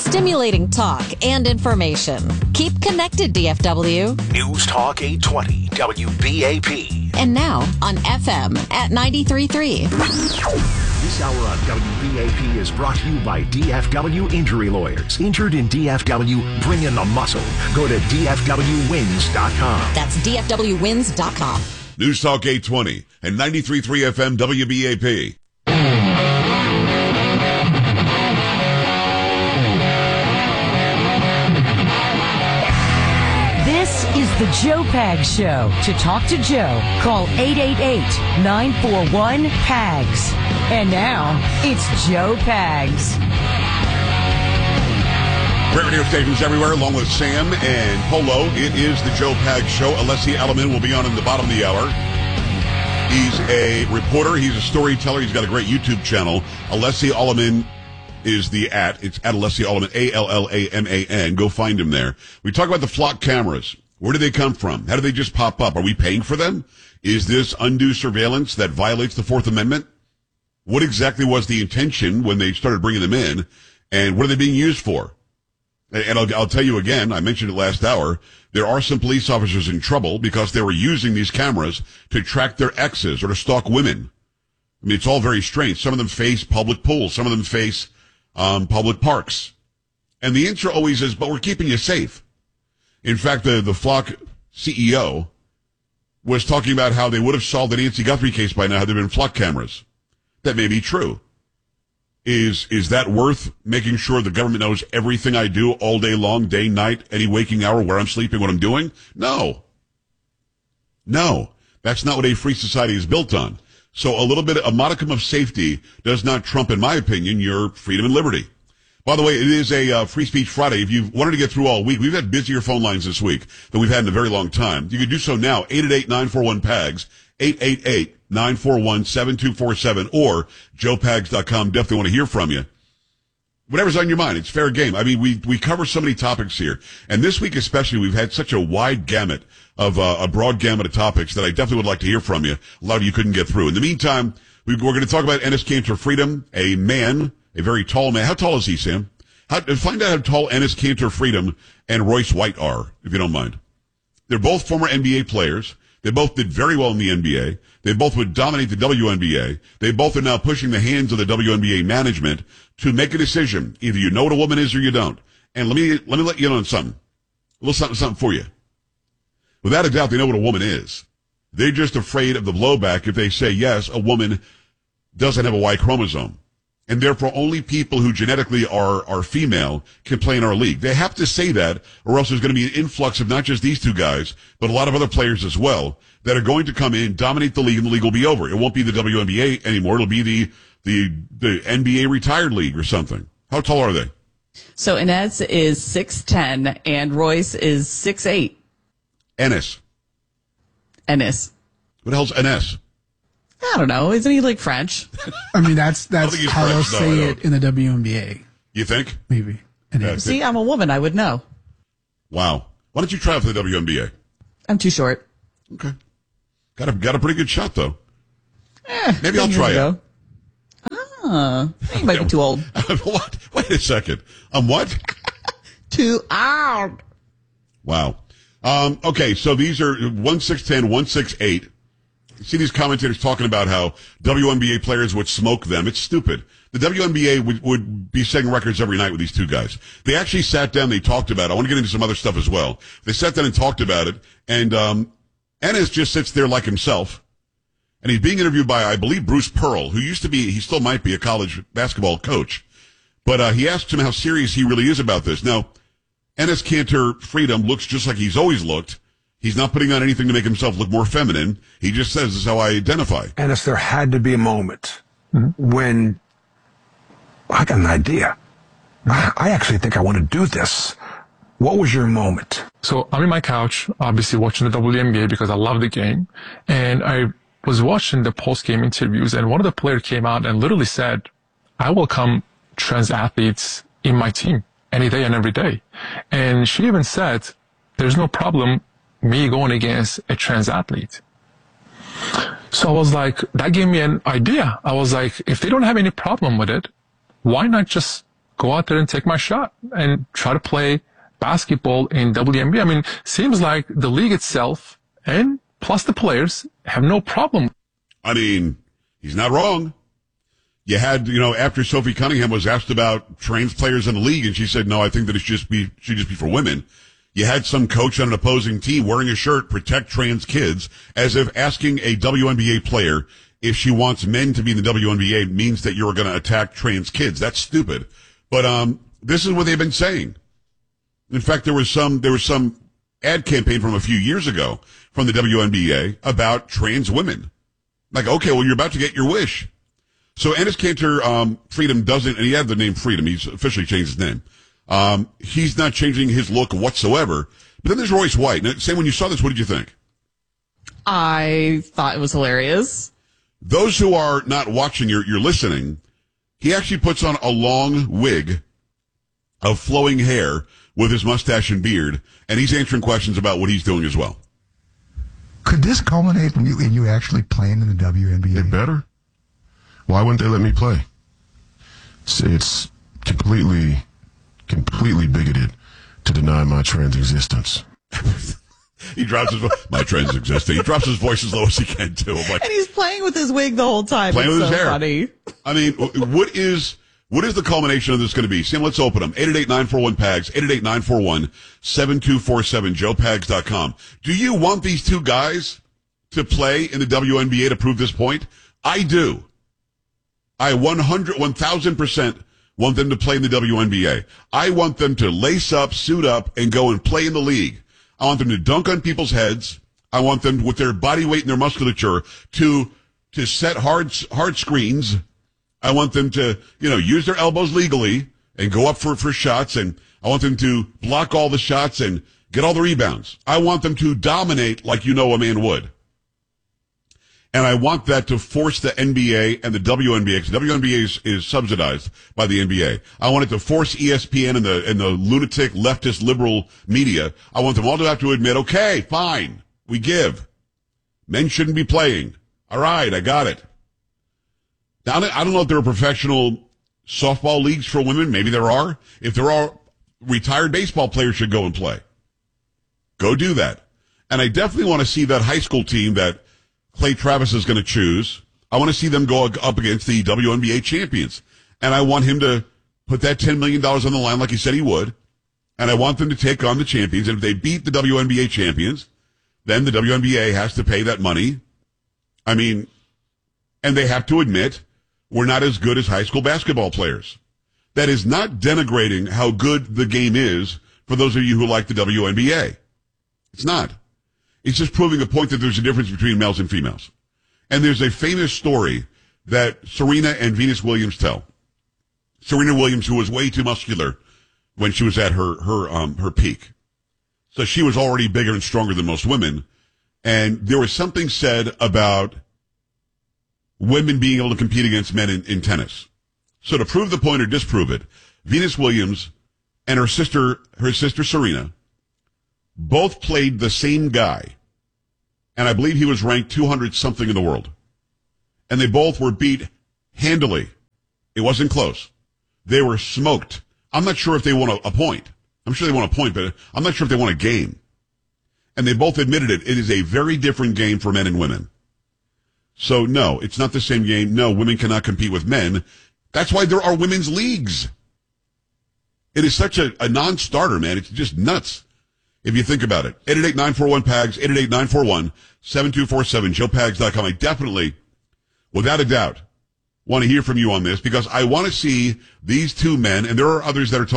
Stimulating talk and information. Keep connected, DFW. News Talk 820 WBAP. And now on FM at 93.3. This hour on WBAP is brought to you by DFW Injury Lawyers. Injured in DFW, bring in the muscle. Go to DFWwins.com. That's DFWwins.com. News Talk 820 and 93.3 FM WBAP. This is the Joe Pags Show. To talk to Joe, call 888-941-PAGS. And now, it's Joe Pags. Great radio stations everywhere, along with Sam and Polo. It is the Joe Pags Show. Alessi Alamin will be on in the bottom of the hour. He's a reporter. He's a storyteller. He's got a great YouTube channel. Alessi Alamin is the at. It's at Alessi Alamin, A-L-L-A-M-A-N. Go find him there. We talk about the flock cameras. Where do they come from? How do they just pop up? Are we paying for them? Is this undue surveillance that violates the Fourth Amendment? What exactly was the intention when they started bringing them in? And what are they being used for? And I'll tell you again, I mentioned it last hour, there are some police officers in trouble because they were using these cameras to track their exes or to stalk women. I mean, it's all very strange. Some of them face public pools. Some of them face public parks. And the answer always is, but we're keeping you safe. In fact, the Flock CEO was talking about how they would have solved the Nancy Guthrie case by now had there been flock cameras. That may be true. Is that worth making sure the government knows everything I do all day long, day, night, any waking hour, where I'm sleeping, what I'm doing? No. That's not what a free society is built on. So a modicum of safety does not trump, in my opinion, your freedom and liberty. By the way, it is a Free Speech Friday. If you wanted to get through all week, we've had busier phone lines this week than we've had in a very long time. You can do so now, 888-941-PAGS, 888-941-7247, or joepags.com. Definitely want to hear from you. Whatever's on your mind, it's fair game. I mean, we cover so many topics here. And this week especially, we've had such a wide gamut of, a broad gamut of topics that I definitely would like to hear from you. A lot of you couldn't get through. In the meantime, we're going to talk about Enes Kanter Freedom, a man, a very tall man. How tall is he, Sam? Find out how tall Enes Kanter Freedom and Royce White are, if you don't mind. They're both former NBA players. They both did very well in the NBA. They both would dominate the WNBA. They both are now pushing the hands of the WNBA management to make a decision. Either you know what a woman is or you don't. And let me let you know something. A little something for you. Without a doubt, they know what a woman is. They're just afraid of the blowback if they say, yes, a woman doesn't have a Y chromosome. And therefore only people who genetically are female can play in our league. They have to say that, or else there's going to be an influx of not just these two guys, but a lot of other players as well that are going to come in, dominate the league, and the league will be over. It won't be the WNBA anymore. It'll be the NBA retired league or something. How tall are they? So Enes is 6'10", and Royce is 6'8". Enes. What the hell's Enes? I don't know. Isn't he like French? I mean, that's how they'll say it in the WNBA. You think? Maybe. See, I'm a woman. I would know. Wow. Why don't you try out for the WNBA? I'm too short. Okay. Got a pretty good shot, though. Maybe I'll try it. You might be too old. What? Wait a second. I'm what? Too old. Wow. Okay, so these are 1'6'10", 1'6'8". You see these commentators talking about how WNBA players would smoke them. It's stupid. The WNBA would be setting records every night with these two guys. They actually sat down, they talked about it. I want to get into some other stuff as well. They sat down and talked about it, and Enes just sits there like himself, and he's being interviewed by, I believe, Bruce Pearl, who used to be, he still might be, a college basketball coach. But he asked him how serious he really is about this. Now, Enes Kanter Freedom looks just like he's always looked. He's not putting on anything to make himself look more feminine. He just says, this is how I identify. Enes, there had to be a moment when I got an idea. I actually think I want to do this. What was your moment? So I'm in my couch, obviously watching the WNBA because I love the game. And I was watching the post-game interviews, and one of the players came out and literally said, I welcome trans athletes in my team any day and every day. And she even said, there's no problem me going against a trans athlete. So I was like, that gave me an idea. I was like, if they don't have any problem with it, why not just go out there and take my shot and try to play basketball in WNBA. I mean, seems like the league itself and plus the players have no problem. I mean, he's not wrong. You had, after Sophie Cunningham was asked about trans players in the league, and she said, no, I think that it should just be for women. You had some coach on an opposing team wearing a shirt, protect trans kids, as if asking a WNBA player if she wants men to be in the WNBA means that you're going to attack trans kids. That's stupid. But, this is what they've been saying. In fact, there was some ad campaign from a few years ago from the WNBA about trans women. Like, okay, well, you're about to get your wish. So Enes Kanter, Freedom doesn't, and he had the name Freedom. He's officially changed his name. He's not changing his look whatsoever. But then there's Royce White. Now, Sam, when you saw this, what did you think? I thought it was hilarious. Those who are not watching, you're listening. He actually puts on a long wig of flowing hair with his mustache and beard, and he's answering questions about what he's doing as well. Could this culminate in you actually playing in the WNBA? It better. Why wouldn't they let me play? It's completely bigoted to deny my trans existence. He drops his voice. My trans existence. He drops his voice as low as he can, too. And he's playing with his wig the whole time. Playing with his hair. Funny. I mean, what is the culmination of this going to be? Sam, let's open them. 888-941-PAGS, 888-941-7247, joepags.com. Do you want these two guys to play in the WNBA to prove this point? I do. I 1,000% want them to play in the WNBA. I want them to lace up, suit up, and go and play in the league. I want them to dunk on people's heads. I want them, with their body weight and their musculature, to set hard screens. I want them to, use their elbows legally and go up for shots. And I want them to block all the shots and get all the rebounds. I want them to dominate like a man would. And I want that to force the NBA and the WNBA, because the WNBA is subsidized by the NBA. I want it to force ESPN and the lunatic leftist liberal media. I want them all to have to admit, okay, fine, we give. Men shouldn't be playing. All right, I got it. Now, I don't know if there are professional softball leagues for women. Maybe there are. If there are, retired baseball players should go and play. Go do that. And I definitely want to see that high school team that Clay Travis is going to choose. I want to see them go up against the WNBA champions. And I want him to put that $10 million on the line like he said he would. And I want them to take on the champions. And if they beat the WNBA champions, then the WNBA has to pay that money. I mean, and they have to admit we're not as good as high school basketball players. That is not denigrating how good the game is for those of you who like the WNBA. It's not. It's just proving a point that there's a difference between males and females. And there's a famous story that Serena and Venus Williams tell. Serena Williams, who was way too muscular when she was at her peak. So she was already bigger and stronger than most women. And there was something said about women being able to compete against men in tennis. So to prove the point or disprove it, Venus Williams and her sister Serena both played the same guy. And I believe he was ranked 200 something in the world. And they both were beat handily. It wasn't close. They were smoked. I'm not sure if they won a point. I'm sure they won a point, but I'm not sure if they won a game. And they both admitted it. It is a very different game for men and women. So no, it's not the same game. No, women cannot compete with men. That's why there are women's leagues. It is such a non-starter, man. It's just nuts. If you think about it. 888-941-PAGS, 888-941-7247, joepags.com. I definitely, without a doubt, want to hear from you on this because I want to see these two men, and there are others that are talking